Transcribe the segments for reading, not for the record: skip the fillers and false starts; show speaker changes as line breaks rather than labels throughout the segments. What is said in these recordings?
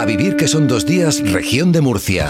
A vivir que son 2 días, Región de Murcia.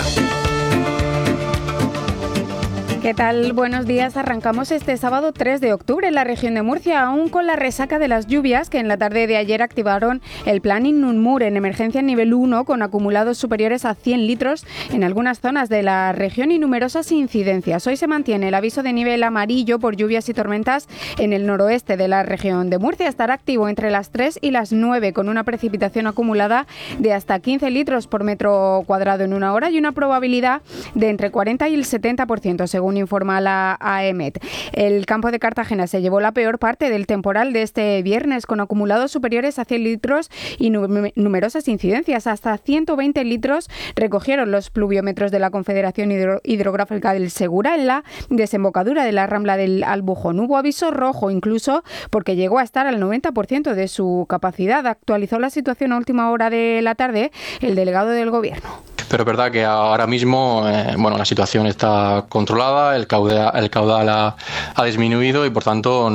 ¿Qué tal? Buenos días. Arrancamos este sábado 3 de octubre en la región de Murcia, aún con la resaca de las lluvias que en la tarde de ayer activaron el plan Inunmur en emergencia nivel 1 con acumulados superiores a 100 litros en algunas zonas de la región y numerosas incidencias. Hoy se mantiene el aviso de nivel amarillo por lluvias y tormentas en el noroeste de la región de Murcia. Estará activo entre las 3 y las 9 con una precipitación acumulada de hasta 15 litros por metro cuadrado en una hora y una probabilidad de entre 40 y el 70%, según informa la AEMET. El campo de Cartagena se llevó la peor parte del temporal de este viernes, con acumulados superiores a 100 litros y numerosas incidencias. Hasta 120 litros recogieron los pluviómetros de la Confederación Hidrográfica del Segura en la desembocadura de la Rambla del Albujón. Hubo aviso rojo incluso porque llegó a estar al 90% de su capacidad. Actualizó la situación a última hora de la tarde el delegado del Gobierno.
Pero es verdad que ahora mismo la situación está controlada, el caudal ha disminuido y por tanto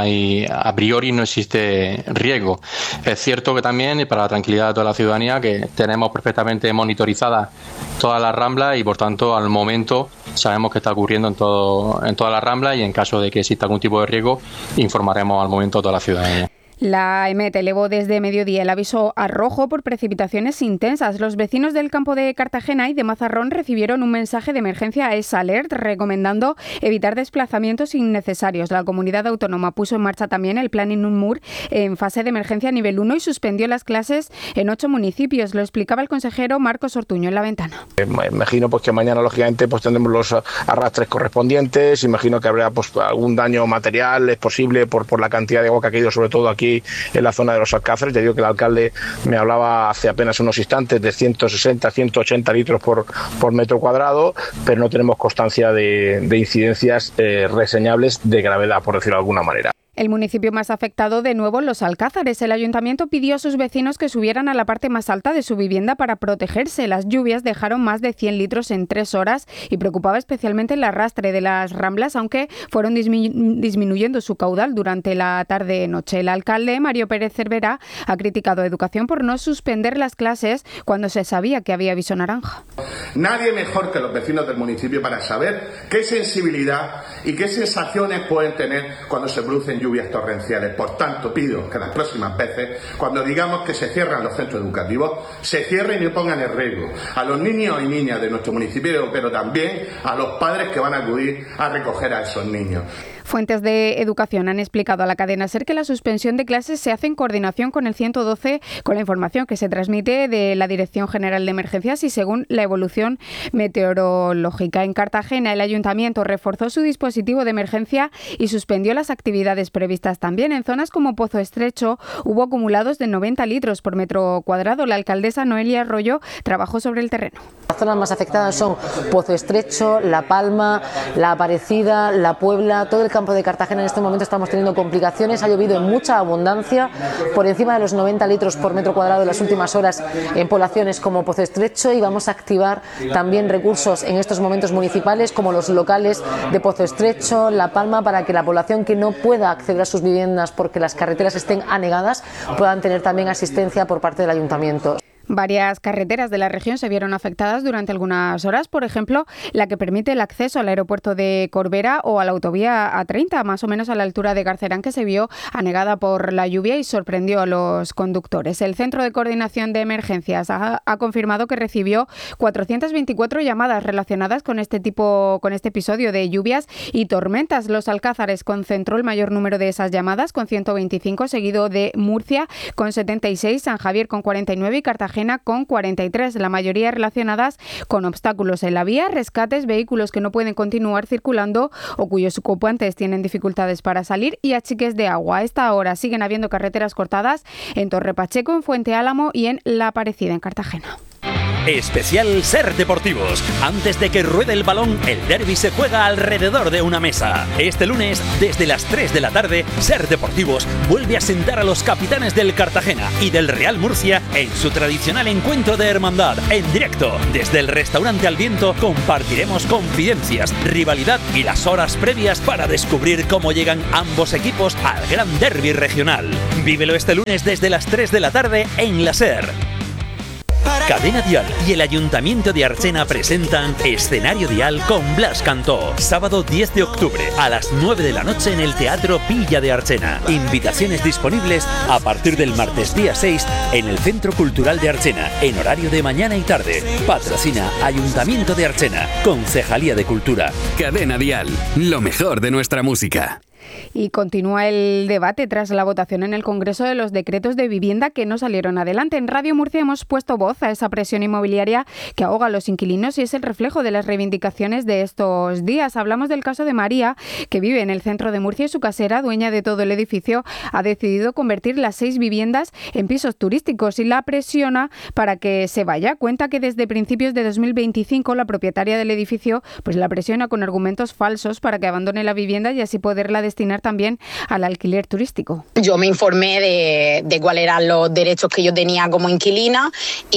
a priori no existe riesgo. Es cierto que también, y para la tranquilidad de toda la ciudadanía, que tenemos perfectamente monitorizada toda la Rambla y por tanto al momento sabemos qué está ocurriendo en toda la Rambla y en caso de que exista algún tipo de riesgo informaremos al momento a toda la ciudadanía.
La EMET elevó desde mediodía el aviso a rojo por precipitaciones intensas. Los vecinos del campo de Cartagena y de Mazarrón recibieron un mensaje de emergencia ES Alert recomendando evitar desplazamientos innecesarios. La comunidad autónoma puso en marcha también el plan Inunmur en fase de emergencia nivel 1 y suspendió las clases en 8 municipios. Lo explicaba el consejero Marcos Ortuño en La Ventana.
Imagino que mañana lógicamente tendremos los arrastres correspondientes. Imagino que habrá algún daño material, es posible por la cantidad de agua que ha caído, sobre todo aquí en la zona de los Alcázares. Te digo que el alcalde me hablaba hace apenas unos instantes de 160, 180 litros por metro cuadrado, pero no tenemos constancia de incidencias reseñables de gravedad, por decirlo de alguna manera.
El municipio más afectado de nuevo, Los Alcázares. El ayuntamiento pidió a sus vecinos que subieran a la parte más alta de su vivienda para protegerse. Las lluvias dejaron más de 100 litros en 3 horas y preocupaba especialmente el arrastre de las Ramblas, aunque fueron disminuyendo su caudal durante la tarde-noche. El alcalde, Mario Pérez Cervera, ha criticado a Educación por no suspender las clases cuando se sabía que había aviso naranja.
Nadie mejor que los vecinos del municipio para saber qué sensibilidad y qué sensaciones pueden tener cuando se producen lluvias torrenciales. Por tanto, pido que las próximas veces, cuando digamos que se cierran los centros educativos, se cierren y pongan en riesgo a los niños y niñas de nuestro municipio, pero también a los padres que van a acudir a recoger a esos niños.
Fuentes de Educación han explicado a la cadena SER que la suspensión de clases se hace en coordinación con el 112, con la información que se transmite de la Dirección General de Emergencias y según la evolución meteorológica. En Cartagena, el ayuntamiento reforzó su dispositivo de emergencia y suspendió las actividades previstas. También en zonas como Pozo Estrecho hubo acumulados de 90 litros por metro cuadrado. La alcaldesa Noelia Arroyo trabajó sobre el terreno.
Las zonas más afectadas son Pozo Estrecho, La Palma, La Aparecida, La Puebla, todo el campo de Cartagena. En este momento estamos teniendo complicaciones, ha llovido en mucha abundancia, por encima de los 90 litros por metro cuadrado en las últimas horas en poblaciones como Pozo Estrecho, y vamos a activar también recursos en estos momentos municipales como los locales de Pozo Estrecho, La Palma, para que la población que no pueda acceder a sus viviendas porque las carreteras estén anegadas puedan tener también asistencia por parte del ayuntamiento.
Varias carreteras de la región se vieron afectadas durante algunas horas, por ejemplo, la que permite el acceso al aeropuerto de Corbera o a la autovía A30, más o menos a la altura de Garcerán, que se vio anegada por la lluvia y sorprendió a los conductores. El Centro de Coordinación de Emergencias ha confirmado que recibió 424 llamadas relacionadas con este episodio de lluvias y tormentas. Los Alcázares concentró el mayor número de esas llamadas, con 125, seguido de Murcia con 76, San Javier con 49 y Cartagena con 43, la mayoría relacionadas con obstáculos en la vía, rescates, vehículos que no pueden continuar circulando o cuyos ocupantes tienen dificultades para salir y achiques de agua. A esta hora siguen habiendo carreteras cortadas en Torre Pacheco, en Fuente Álamo y en La Aparecida, en Cartagena.
Especial SER Deportivos. Antes de que ruede el balón, el derbi se juega alrededor de una mesa. Este lunes, desde las 3 de la tarde, SER Deportivos vuelve a sentar a los capitanes del Cartagena y del Real Murcia en su tradicional encuentro de hermandad. En directo, desde el restaurante Al Viento, compartiremos confidencias, rivalidad y las horas previas para descubrir cómo llegan ambos equipos al gran derbi regional. Vívelo este lunes desde las 3 de la tarde en la SER. Cadena Dial y el Ayuntamiento de Archena presentan Escenario Dial con Blas Cantó. Sábado 10 de octubre a las 9 de la noche en el Teatro Villa de Archena. Invitaciones disponibles a partir del martes día 6 en el Centro Cultural de Archena, en horario de mañana y tarde. Patrocina Ayuntamiento de Archena, Concejalía de Cultura.
Cadena Dial, lo mejor de nuestra música.
Y continúa el debate tras la votación en el Congreso de los decretos de vivienda que no salieron adelante. En Radio Murcia hemos puesto voz a esa presión inmobiliaria que ahoga a los inquilinos y es el reflejo de las reivindicaciones de estos días. Hablamos del caso de María, que vive en el centro de Murcia y su casera, dueña de todo el edificio, ha decidido convertir las 6 viviendas en pisos turísticos y la presiona para que se vaya. Cuenta que desde principios de 2025 la propietaria del edificio pues la presiona con argumentos falsos para que abandone la vivienda y así poderla destinar también al alquiler turístico.
Yo me informé de cuáles eran los derechos que yo tenía como inquilina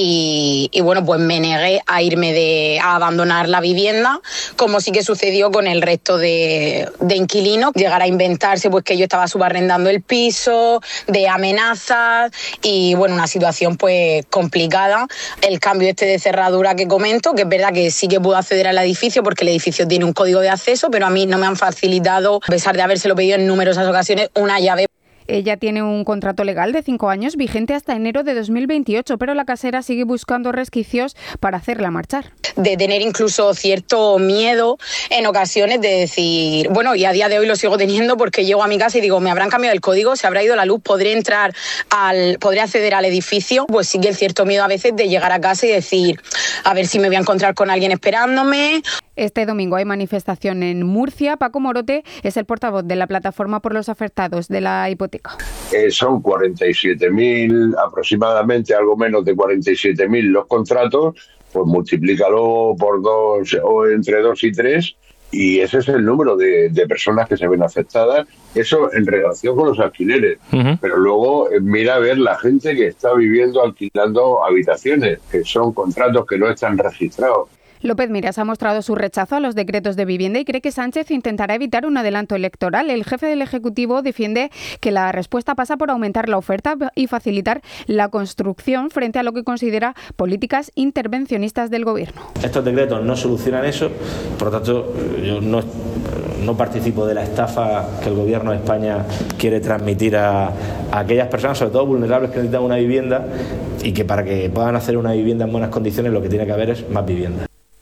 y bueno, pues me negué a irme a abandonar la vivienda, como sí que sucedió con el resto de inquilinos. Llegar a inventarse pues que yo estaba subarrendando el piso, de amenazas y bueno, una situación pues complicada. El cambio de cerradura que comento, que es verdad que sí que puedo acceder al edificio porque el edificio tiene un código de acceso, pero a mí no me han facilitado, a pesar de habérselo pedido en numerosas ocasiones, una llave.
Ella tiene un contrato legal de 5 años vigente hasta enero de 2028, pero la casera sigue buscando resquicios para hacerla marchar.
De tener incluso cierto miedo en ocasiones de decir, bueno, y a día de hoy lo sigo teniendo porque llego a mi casa y digo, me habrán cambiado el código, se habrá ido la luz, podré acceder al edificio. Pues sí que el cierto miedo a veces de llegar a casa y decir, a ver si me voy a encontrar con alguien esperándome.
Este domingo hay manifestación en Murcia. Paco Morote es el portavoz de la plataforma por los afectados de la hipoteca.
Son 47.000, aproximadamente algo menos de 47.000 los contratos, pues multiplícalo por 2 o entre 2 y 3 y ese es el número de personas que se ven afectadas. Eso en relación con los alquileres. Pero luego mira a ver la gente que está viviendo alquilando habitaciones, que son contratos que no están registrados.
López Miras ha mostrado su rechazo a los decretos de vivienda y cree que Sánchez intentará evitar un adelanto electoral. El jefe del Ejecutivo defiende que la respuesta pasa por aumentar la oferta y facilitar la construcción frente a lo que considera políticas intervencionistas del Gobierno.
Estos decretos no solucionan eso, por lo tanto yo no participo de la estafa que el Gobierno de España quiere transmitir a aquellas personas, sobre todo vulnerables, que necesitan una vivienda y que para que puedan hacer una vivienda en buenas condiciones lo que tiene que haber es más vivienda.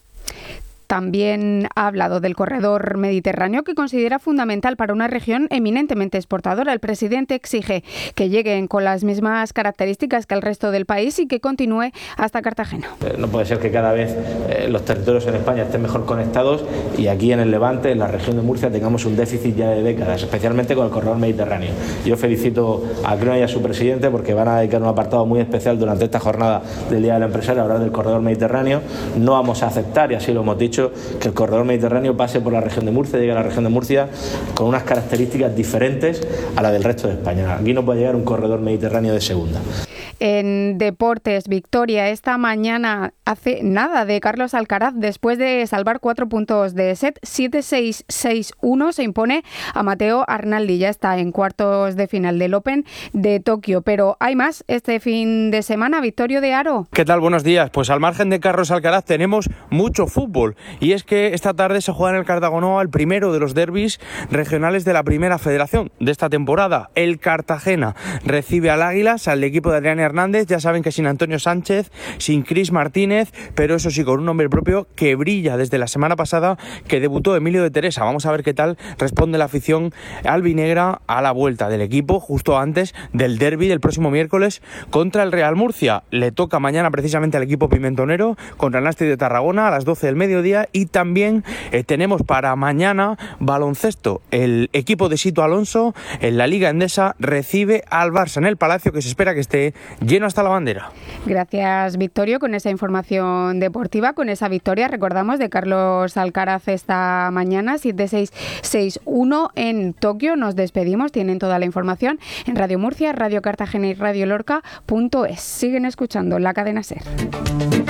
También ha hablado del corredor mediterráneo que considera fundamental para una región eminentemente exportadora. El presidente exige que lleguen con las mismas características que el resto del país y que continúe hasta Cartagena.
No puede ser que cada vez los territorios en España estén mejor conectados y aquí en el Levante, en la región de Murcia, tengamos un déficit ya de décadas, especialmente con el corredor mediterráneo. Yo felicito a Crona y a su presidente porque van a dedicar un apartado muy especial durante esta jornada del Día del Empresario a hablar del corredor mediterráneo. No vamos a aceptar, y así lo hemos dicho, que el corredor mediterráneo pase por la región de Murcia, llegue a la región de Murcia con unas características diferentes a la del resto de España. Aquí no puede llegar un corredor mediterráneo de segunda.
En deportes, victoria esta mañana hace nada de Carlos Alcaraz después de salvar 4 puntos de set, 7-6, 6-1, se impone a Matteo Arnaldi, ya está en cuartos de final del Open de Tokio, pero hay más este fin de semana. Victorio de Aro.
¿Qué tal? Buenos días. Pues al margen de Carlos Alcaraz tenemos mucho fútbol y es que esta tarde se juega en el Cartagonova el primero de los derbis regionales de la Primera Federación de esta temporada. El Cartagena recibe al Águilas, al equipo de Adrián Hernández, ya saben que sin Antonio Sánchez, sin Cris Martínez, pero eso sí, con un nombre propio que brilla desde la semana pasada, que debutó Emilio de Teresa. Vamos a ver qué tal responde la afición albinegra a la vuelta del equipo justo antes del derbi del próximo miércoles contra el Real Murcia. Le toca mañana precisamente al equipo pimentonero contra el Nasti de Tarragona a las 12 del mediodía y también tenemos para mañana baloncesto. El equipo de Sito Alonso en la Liga Endesa recibe al Barça en el Palacio, que se espera que esté lleno hasta la bandera.
Gracias, Victorio, con esa información deportiva, con esa victoria, recordamos, de Carlos Alcaraz esta mañana, 7-6, 6-1 en Tokio. Nos despedimos, tienen toda la información en Radio Murcia, Radio Cartagena y Radio Lorca.es. Siguen escuchando La Cadena SER.